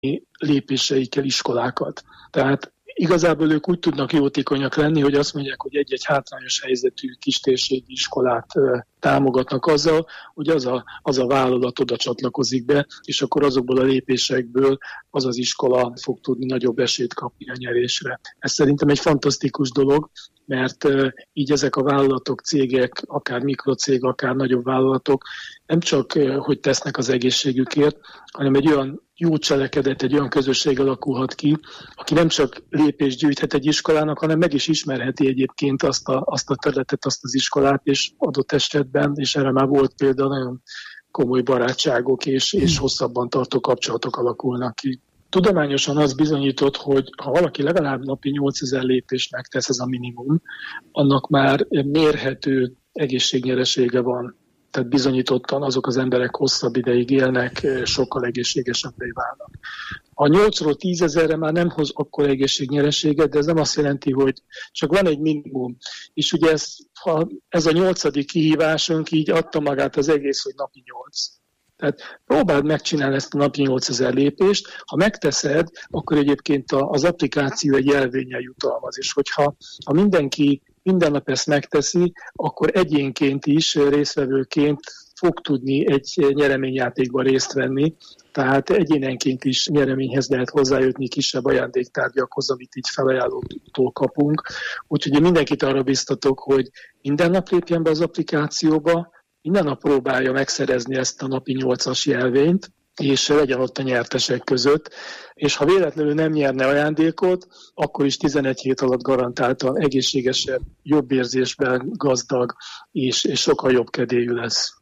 lépéseikkel iskolákat. Tehát igazából ők úgy tudnak jótékonyak lenni, hogy azt mondják, hogy egy-egy hátrányos helyzetű kistérségi iskolát támogatnak azzal, hogy az a vállalat oda csatlakozik be, és akkor azokból a lépésekből az az iskola fog tudni nagyobb esélyt kapni a nyerésre. Ez szerintem egy fantasztikus dolog, mert így ezek a vállalatok, cégek, akár mikrocég, akár nagyobb vállalatok nem csak, hogy tesznek az egészségükért, hanem egy olyan jó cselekedet, egy olyan közösség alakulhat ki, aki nem csak lépést gyűjthet egy iskolának, hanem meg is ismerheti egyébként azt a területet, azt az iskolát, és adott esetben, és erre már volt példa, nagyon komoly barátságok és hosszabban tartó kapcsolatok alakulnak ki. Tudományosan az bizonyított, hogy ha valaki legalább napi 8000 lépést megtesz, ez a minimum, annak már mérhető egészségnyeresége van. Tehát bizonyítottan azok az emberek hosszabb ideig élnek, sokkal egészségesebbé válnak. A 8-ról 10 000-re már nem hoz akkor egészségnyereséget, de ez nem azt jelenti, hogy csak van egy minimum. És ugye ez a 8. kihívásunk így adta magát az egész, hogy napi 8. Tehát próbáld megcsinálni ezt a napi 8000 lépést, ha megteszed, akkor egyébként az applikáció egy jelvénnyel jutalmaz, és hogyha mindenki minden nap ezt megteszi, akkor egyénként is, résztvevőként fog tudni egy nyereményjátékban részt venni, tehát egyénenként is nyereményhez lehet hozzájutni, kisebb ajándéktárgyakhoz, amit így felajánlótól kapunk. Úgyhogy mindenkit arra biztatok, hogy minden nap lépjen be az applikációba, minden nap próbálja megszerezni ezt a napi 8-as jelvényt, és legyen ott a nyertesek között, és ha véletlenül nem nyerne ajándékot, akkor is 11 hét alatt garantáltan egészségesebb, jobb érzésben gazdag, és sokkal jobb kedélyű lesz.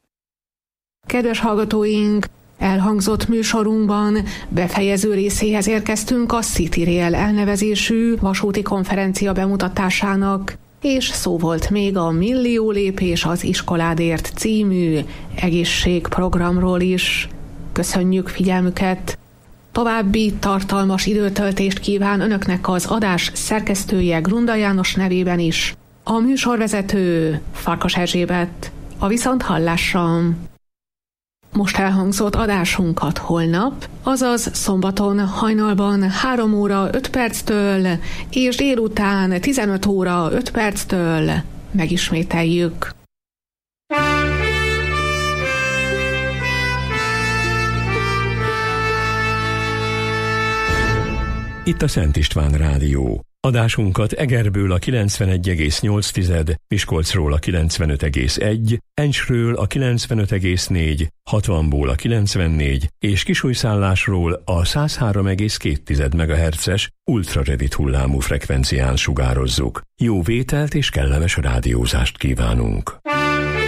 Kedves hallgatóink, elhangzott műsorunkban befejező részéhez érkeztünk a City Rail elnevezésű vasúti konferencia bemutatásának, és szó volt még a Millió lépés az iskoládért című egészségprogramról is. Köszönjük figyelmüket! További tartalmas időtöltést kíván önöknek az adás szerkesztője Grunda János nevében is. A műsorvezető Farkas Erzsébet. A viszonthallásra! Most elhangzott adásunkat holnap, azaz szombaton hajnalban 3 óra 5 perctől és délután 15 óra 5 perctől megismételjük. Itt a Szent István Rádió. Adásunkat Egerből a 91,8, Miskolcról a 95,1, Encsről a 95,4, 60-ból a 94 és Kisújszállásról a 103,2 MHz-es ultrarövid hullámú frekvencián sugározzuk. Jó vételt és kellemes rádiózást kívánunk!